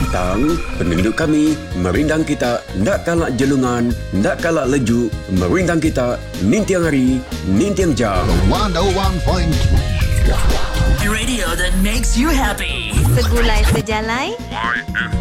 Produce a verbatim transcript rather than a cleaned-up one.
tentang penduduk kami, merindang kita, ndak kalak jelungan, ndak kalak lejuk, merindang kita, nintiang hari, nintiang jam. one oh one point three Radio that makes you happy. Segulai sejalai